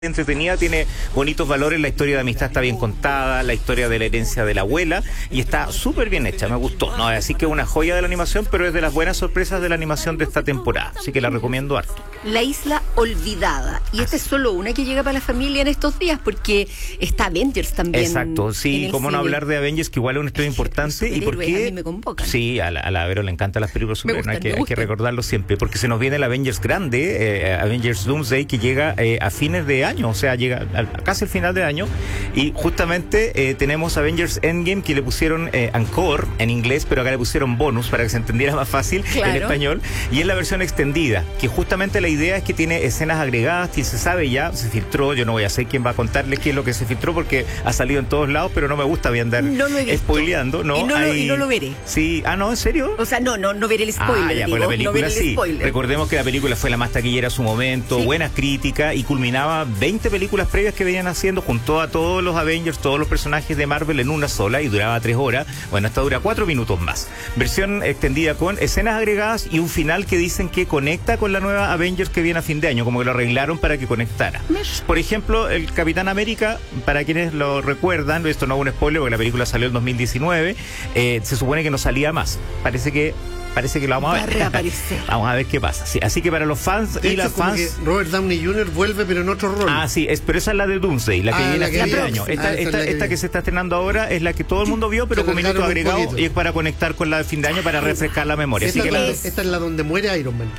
entretenida, tiene bonitos valores, la historia de amistad está bien contada, la historia de la herencia de la abuela, y está súper bien hecha, me gustó, ¿no? Así que una joya de la animación, pero es de las buenas sorpresas de la animación de esta temporada, así que la recomiendo harto. La Isla Olvidada, y esta es solo una que llega para la familia en estos días, porque está Avengers también. Exacto, sí, cómo no hablar de Avengers, que igual es una historia importante, y porque a mí me convocan. Sí, a la Vero le encantan las películas superhéroes, hay que recordarlo siempre, porque se nos viene el Avengers grande, Avengers Doomsday, que llega a fines de año, o sea, llega casi al final de año, y justamente tenemos Avengers Endgame, que le pusieron Encore en inglés, pero acá le pusieron bonus para que se entendiera más fácil en español, y es la versión extendida, que justamente la idea es que tiene escenas agregadas, que se sabe ya, se filtró, yo no voy a ser quien va a contarles qué es lo que se filtró, porque ha salido en todos lados, pero no me gusta bien andar spoileando, ¿no? Y no lo veré. Sí, ¿en serio? O sea, no veré el spoiler, ya, pues la película sí. Recordemos que la película fue la más taquillera a su momento, buenas críticas, y culminaba 20 películas previas que venían haciendo, juntó a todos los Avengers, todos los personajes de Marvel en una sola, y duraba 3 horas. Bueno, esta dura 4 minutos más. Versión extendida con escenas agregadas y un final que dicen que conecta con la nueva Avengers que viene a fin de año, como que lo arreglaron para que conectara. Por ejemplo, el Capitán América, para quienes lo recuerdan, esto no es un spoiler porque la película salió en 2019, se supone que no salía más. Parece que lo vamos a ver. Vamos a ver qué pasa. Sí, así que para los fans y las fans. Que Robert Downey Jr. vuelve, pero en otro rol. Sí, pero esa es la de Doomsday, la que viene a fin de año. Esta que se está estrenando ahora es la que todo el mundo vio, pero con minutos agregados, y es para conectar con la de fin de año para refrescar la memoria. Esta es la donde muere Iron Man.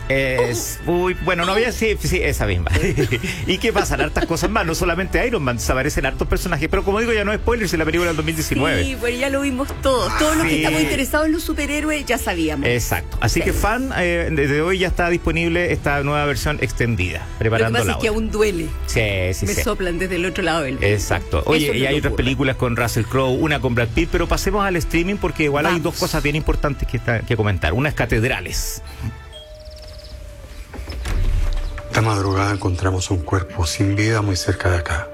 Bueno, no había. Sí, esa misma. ¿Y qué pasa? Hartas cosas más, no solamente Iron Man, se aparecen hartos personajes, pero como digo, ya no es spoilers, en la película del 2019. Sí, pues ya lo vimos todos. Todos los que estamos interesados en los superhéroes ya sabíamos. Exacto. Así que fan, desde hoy ya está disponible esta nueva versión extendida, preparando la Lo que pasa es que aún duele. Sí. Me soplan desde el otro lado del mundo. Exacto. Oye, y hay otras películas con Russell Crowe, una con Brad Pitt, pero pasemos al streaming porque igual hay dos cosas bien importantes que comentar. Una es Catedrales. Esta madrugada encontramos un cuerpo sin vida muy cerca de acá.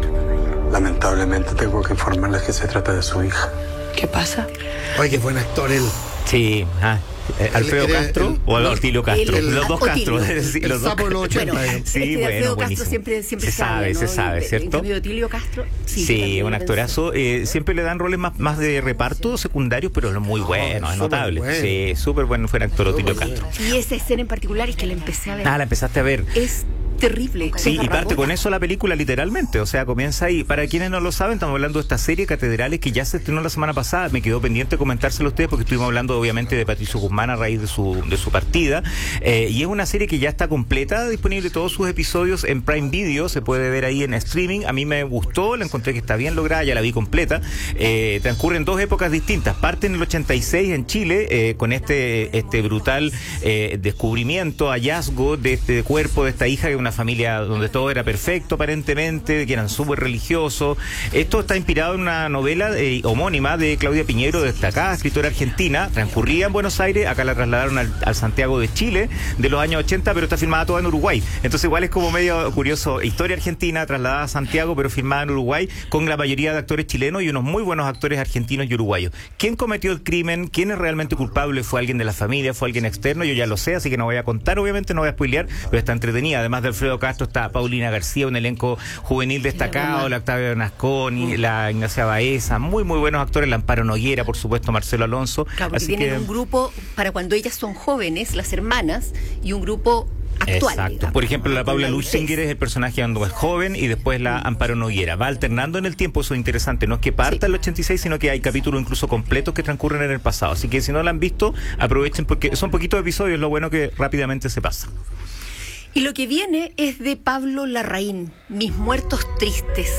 Lamentablemente tengo que informarles que se trata de su hija. ¿Qué pasa? Ay, qué buen actor él. Sí, Alfredo Castro o Otilio Castro, los dos Castro, los sapo de los 80. Sí, bueno, Alfredo Castro siempre se sabe, ¿cierto? En Otilio Castro, sí, un actorazo. Siempre le dan roles más de reparto, secundarios, pero es muy bueno, es notable. Bueno. Sí, súper bueno fue el actor Otilio Castro. Y esa escena en particular es que la empecé a ver. La empezaste a ver. Es terrible. Sí, y parte con eso la película literalmente, o sea, comienza ahí. Para quienes no lo saben, estamos hablando de esta serie Catedrales que ya se estrenó la semana pasada. Me quedó pendiente comentárselo a ustedes porque estuvimos hablando obviamente de Patricio Guzmán a raíz de su partida, y es una serie que ya está completa, disponible todos sus episodios en Prime Video, se puede ver ahí en streaming. A mí me gustó, la encontré que está bien lograda, ya la vi completa. Transcurre en 2 épocas distintas. Parte en el 86 en Chile, con este brutal descubrimiento, hallazgo de este cuerpo de esta hija de una familia donde todo era perfecto aparentemente, que eran súper religiosos. Esto está inspirado en una novela homónima de Claudia Piñero, destacada escritora argentina. Transcurría en Buenos Aires, acá la trasladaron al Santiago de Chile de los años 80, pero está filmada toda en Uruguay. Entonces igual es como medio curioso, historia argentina trasladada a Santiago, pero filmada en Uruguay, con la mayoría de actores chilenos y unos muy buenos actores argentinos y uruguayos. ¿Quién cometió el crimen? ¿Quién es realmente culpable? ¿Fue alguien de la familia? ¿Fue alguien externo? Yo ya lo sé, así que no voy a contar, obviamente no voy a spoilear, pero está entretenida. Además de Alfredo Castro está Paulina García, un elenco juvenil destacado, la Octavia Nasconi, la Ignacia Baeza, muy buenos actores, la Amparo Noguera, por supuesto, Marcelo Alonso. Claro, porque tienen un grupo para cuando ellas son jóvenes, las hermanas, y un grupo actual. Exacto. Digamos. Por ejemplo, la Paula Luchinger es el personaje cuando es joven, y después la Amparo Noguera. Va alternando en el tiempo, eso es interesante. No es que parta el 86, sino que hay capítulos incluso completos que transcurren en el pasado. Así que si no la han visto, aprovechen porque son poquitos episodios, lo bueno que rápidamente se pasa. Y lo que viene es de Pablo Larraín, Mis muertos tristes.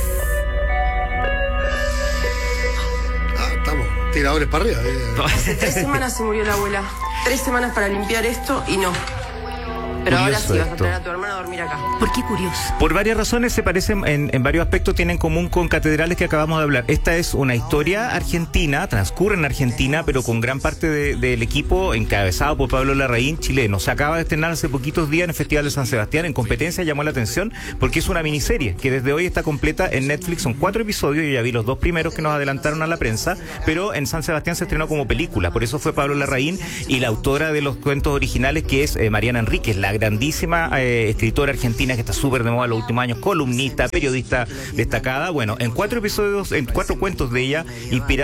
Estamos tiradores para arriba. Hace 3 semanas se murió la abuela. 3 semanas para limpiar esto y no. Pero ahora sí vas a traer a tu hermana a dormir acá. ¿Por qué curioso? Por varias razones, se parecen en varios aspectos, tienen en común con Catedrales que acabamos de hablar. Esta es una historia argentina, transcurre en Argentina, pero con gran parte del equipo encabezado por Pablo Larraín, chileno. Se acaba de estrenar hace poquitos días en el Festival de San Sebastián, en competencia, llamó la atención porque es una miniserie que desde hoy está completa en Netflix. Son 4 episodios, yo ya vi los 2 primeros que nos adelantaron a la prensa, pero en San Sebastián se estrenó como película, por eso fue Pablo Larraín y la autora de los cuentos originales, que es Mariana Enríquez, la la grandísima escritora argentina que está súper de moda en los últimos años, columnista, periodista destacada. Bueno, en 4 episodios, en 4 cuentos de ella,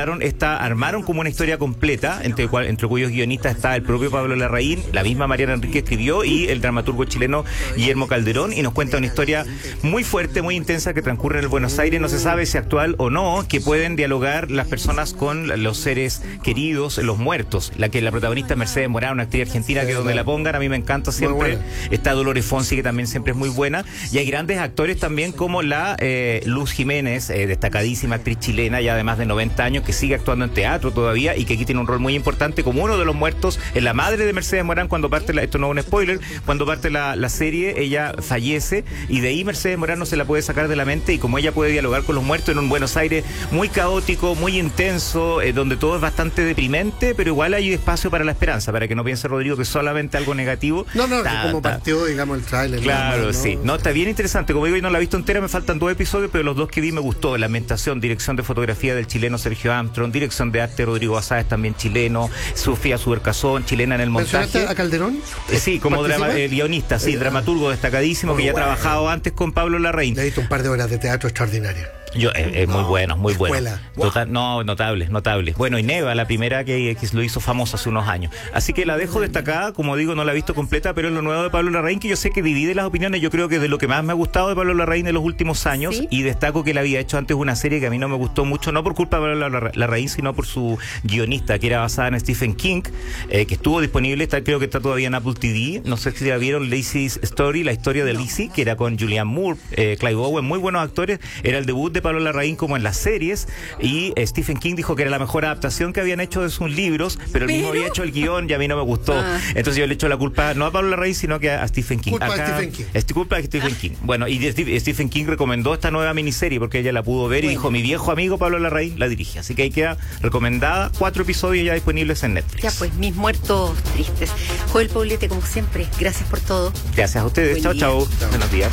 armaron como una historia completa, entre cuyos guionistas está el propio Pablo Larraín, la misma Mariana Enrique escribió, y el dramaturgo chileno Guillermo Calderón, y nos cuenta una historia muy fuerte, muy intensa, que transcurre en el Buenos Aires, no se sabe si actual o no, que pueden dialogar las personas con los seres queridos, los muertos. La protagonista es Mercedes Morán, una actriz argentina que donde la pongan, a mí me encanta siempre. Está Dolores Fonsi, que también siempre es muy buena, y hay grandes actores también como la Luz Jiménez, destacadísima actriz chilena, ya de más de 90 años, que sigue actuando en teatro todavía y que aquí tiene un rol muy importante como uno de los muertos. Es la madre de Mercedes Morán cuando parte, esto no es un spoiler, cuando parte la serie, ella fallece, y de ahí Mercedes Morán no se la puede sacar de la mente, y como ella puede dialogar con los muertos en un Buenos Aires muy caótico, muy intenso, donde todo es bastante deprimente, pero igual hay espacio para la esperanza, para que no piense Rodrigo que es solamente algo negativo. No, como partió, digamos, el tráiler. Claro, ¿no? sí. No, está bien interesante. Como digo, yo no la he visto entera, me faltan 2 episodios, pero los 2 que vi me gustó. La ambientación, dirección de fotografía del chileno Sergio Armstrong, dirección de arte Rodrigo Azáez, también chileno, Sofía Subercazón, chilena en el montaje. ¿Mencionaste a Calderón? Sí, como guionista, sí, dramaturgo destacadísimo, que ya ha trabajado antes con Pablo Larraín. Le he visto un par de horas de teatro extraordinarias. Es muy bueno, muy bueno. Escuela. Notable. Bueno, y Neva, la primera que lo hizo famoso hace unos años. Así que la dejo destacada, como digo, no la he visto completa, pero es lo nuevo de Pablo Larraín, que yo sé que divide las opiniones. Yo creo que es de lo que más me ha gustado de Pablo Larraín en los últimos años, ¿sí? Y destaco que él había hecho antes una serie que a mí no me gustó mucho, no por culpa de Pablo Larraín, sino por su guionista, que era basada en Stephen King, que estuvo disponible, creo que está todavía en Apple TV. No sé si la vieron, Lacey's Story, la historia de Lacey, que era con Julianne Moore, Clive Owen, muy buenos actores. Era el debut de Pablo Larraín como en las series, y Stephen King dijo que era la mejor adaptación que habían hecho de sus libros, pero él mismo había hecho el guión y a mí no me gustó. Entonces yo le echo la culpa no a Pablo Larraín, sino que a Stephen King. Culpa de Stephen King. Culpa de Stephen King. Bueno, y Stephen King recomendó esta nueva miniserie porque ella la pudo ver y dijo, mi viejo amigo Pablo Larraín la dirige. Así que ahí queda recomendada, 4 episodios ya disponibles en Netflix. Ya pues, mis muertos tristes. Joel Poblete, como siempre, gracias por todo. Gracias a ustedes. Chao. Buenos días.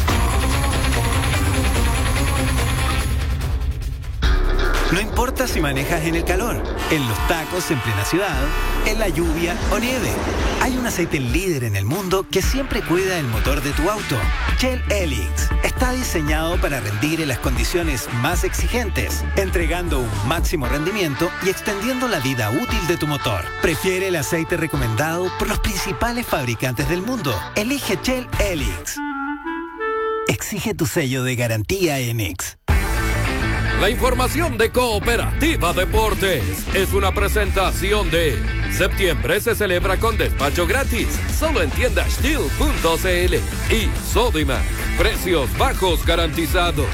No importa si manejas en el calor, en los tacos en plena ciudad, en la lluvia o nieve. Hay un aceite líder en el mundo que siempre cuida el motor de tu auto. Shell Helix está diseñado para rendir en las condiciones más exigentes, entregando un máximo rendimiento y extendiendo la vida útil de tu motor. Prefiere el aceite recomendado por los principales fabricantes del mundo. Elige Shell Helix. Exige tu sello de garantía Enix. La información de Cooperativa Deportes es una presentación de septiembre se celebra con despacho gratis, solo en tienda Steel.cl y Sodimac, precios bajos garantizados.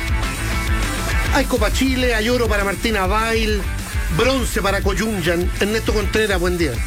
Hay Copa Chile, hay oro para Martina Bail, bronce para Coyunyan. Ernesto Contreras, buen día.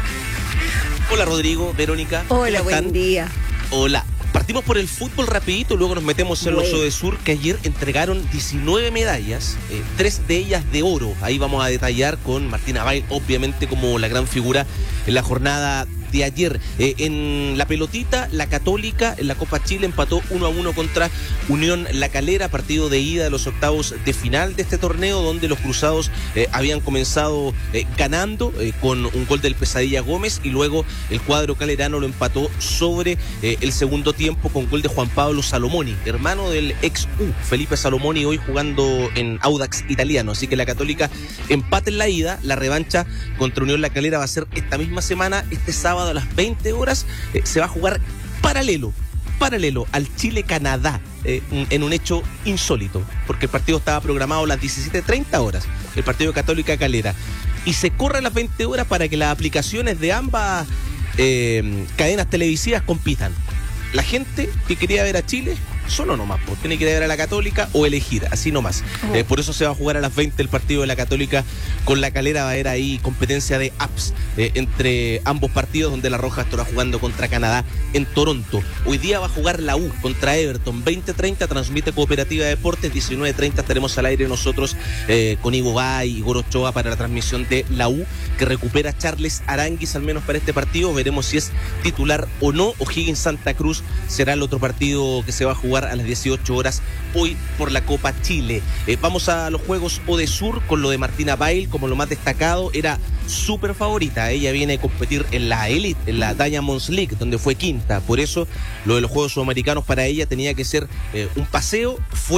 Hola Rodrigo, Verónica. Hola, buen día. Hola. Partimos por el fútbol rapidito, luego nos metemos en los Odesur, que ayer entregaron 19 medallas, 3 de ellas de oro. Ahí vamos a detallar con Martina Bail, obviamente como la gran figura en la jornada de ayer. En la pelotita, la Católica en la Copa Chile empató 1-1 contra Unión La Calera, partido de ida de los octavos de final de este torneo, donde los cruzados habían comenzado ganando con un gol del Pesadilla Gómez, y luego el cuadro calerano lo empató sobre el segundo tiempo con gol de Juan Pablo Salomoni, hermano del ex Felipe Salomoni, hoy jugando en Audax Italiano. Así que la Católica empata en la ida. La revancha contra Unión La Calera va a ser esta misma semana, este sábado a las 20 horas. Se va a jugar paralelo al Chile-Canadá, en un hecho insólito, porque el partido estaba programado a las 17:30 horas, el partido de Católica Calera, y se corre a las 20 horas para que las aplicaciones de ambas cadenas televisivas compitan. La gente que quería ver a Chile, solo nomás, pues tiene que ir a ver a la Católica o elegir, así nomás. Por eso se va a jugar a las 20 el partido de la Católica con la Calera. Va a haber ahí competencia de apps entre ambos partidos, donde la Roja estará jugando contra Canadá en Toronto. Hoy día va a jugar la U contra Everton, 20:30, transmite Cooperativa Deportes, 19:30 estaremos al aire nosotros con Ivo Bay y Igor Ochoa para la transmisión de la U, que recupera a Charles Aránguiz al menos para este partido. Veremos si es titular o no. O'Higgins Santa Cruz será el otro partido que se va a jugar a las 18 horas hoy por la Copa Chile. Vamos a los Juegos Odesur con lo de Martina Bail. Como lo más destacado era súper favorita. Ella viene a competir en la Elite, en la Diamonds League, donde fue quinta. Por eso lo de los Juegos Sudamericanos para ella tenía que ser un paseo.